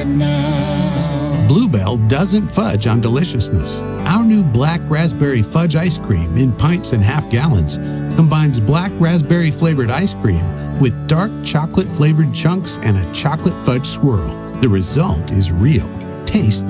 now. Bluebell doesn't fudge on deliciousness. Our new black raspberry fudge ice cream in pints and half gallons combines black raspberry flavored ice cream with dark chocolate flavored chunks and a chocolate fudge swirl. The result is real. Taste